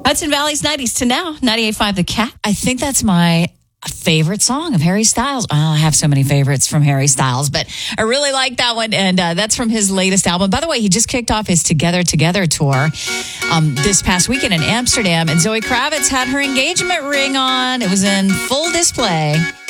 Hudson Valley's 90s to now, 98.5 The Cat. I think that's my favorite song of Harry Styles. Oh, I have so many favorites from Harry Styles, but I really like that one. And that's from his latest album. By the way, he just kicked off his Together Together tour this past weekend in Amsterdam. And Zoe Kravitz had her engagement ring on. It was in full display.